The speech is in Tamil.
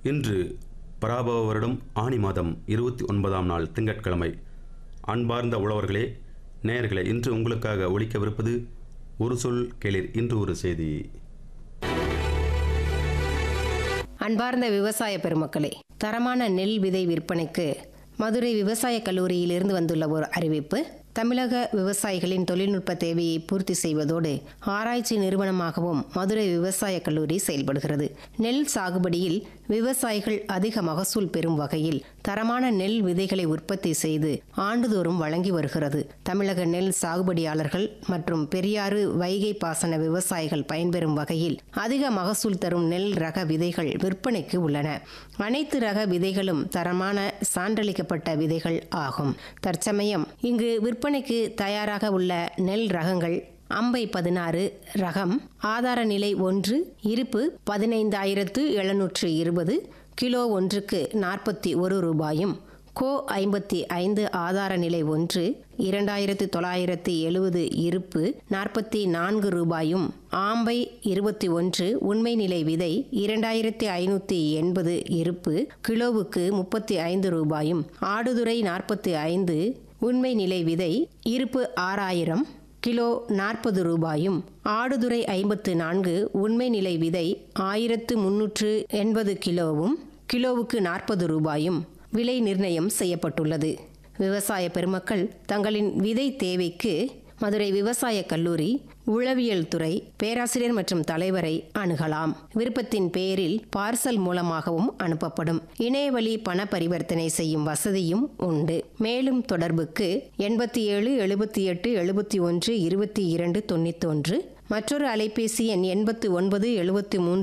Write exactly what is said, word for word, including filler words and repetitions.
இன்று பராபவ வருடம் ஆனி மாதம் இருபத்தி ஒன்பதாம் நாள் திங்கட்கிழமை. அன்பார்ந்த உழவர்களே, நேயர்களே, இன்று உங்களுக்காக ஒலிக்கவிருப்பது ஒரு சொல் கேளிர், இன்று ஒரு செய்தி. அன்பார்ந்த விவசாய பெருமக்களே, தரமான நெல் விதை விற்பனைக்கு மதுரை விவசாய கல்லூரியிலிருந்து வந்துள்ள ஒரு அறிவிப்பு. தமிழக விவசாயிகளின் தொழில்நுட்ப தேவையை பூர்த்தி செய்வதோடு ஆராய்ச்சி நிறுவனமாகவும் மதுரை விவசாய கல்லூரி செயல்படுகிறது. நெல் சாகுபடியில் விவசாயிகள் அதிக மகசூல் பெறும் வகையில் தரமான நெல் விதைகளை உற்பத்தி செய்து ஆண்டுதோறும் வழங்கி வருகிறது. தமிழக நெல் சாகுபடியாளர்கள் மற்றும் பெரியாறு வைகை பாசன விவசாயிகள் பயன்பெறும் வகையில் அதிக மகசூல் தரும் நெல் ரக விதைகள் விற்பனைக்கு உள்ளன. அனைத்து ரக விதைகளும் தரமான சான்றளிக்கப்பட்ட விதைகள் ஆகும். தற்சமயம் இங்கு விற்பனைக்கு தயாராக உள்ள நெல் ரகங்கள் அம்பை பதினாறு ரகம், ஆதார நிலை ஒன்று, இருப்பு பதினைந்தாயிரத்து எழுநூற்று இருபது, கிலோ ஒன்றுக்கு நாற்பத்தி ஒரு ரூபாயும், கோ ஐம்பத்தி ஐந்து ஆதார நிலை ஒன்று, இரண்டாயிரத்து தொள்ளாயிரத்து எழுபது இருப்பு நாற்பத்தி நான்கு ரூபாயும், ஆம்பை இருபத்தி ஒன்று உண்மை நிலை விதை இரண்டாயிரத்தி ஐநூற்றி எண்பது இருப்பு கிலோவுக்கு முப்பத்தி ஐந்து ரூபாயும், ஆடுதுறை நாற்பத்தி ஐந்து உண்மை நிலை விதை இருப்பு ஆறாயிரம் கிலோ நாற்பது ரூபாயும், ஆடுதுறை ஐம்பத்து நான்கு உண்மை நிலை விதை ஆயிரத்து முன்னூற்று எண்பது கிலோவும் கிலோவுக்கு நாற்பது ரூபாயும் விலை நிர்ணயம் செய்யப்பட்டுள்ளது. விவசாய பெருமக்கள் தங்களின் விதை தேவைக்கு மதுரை விவசாய கல்லூரி உழவியல் துறை பேராசிரியர் மற்றும் தலைவரை அணுகலாம். விருப்பத்தின் பேரில் பார்சல் மூலமாகவும் அனுப்பப்படும். இணையவழி பண பரிவர்த்தனை செய்யும் வசதியும் உண்டு. மேலும் தொடர்புக்கு எண்பத்தி ஏழு எழுபத்தி எட்டு எழுபத்தி ஒன்று இருபத்தி இரண்டு தொண்ணூத்தொன்று, மற்றொரு அலைபேசி எண் எண்பத்து ஒன்பது எழுபத்தி மூன்று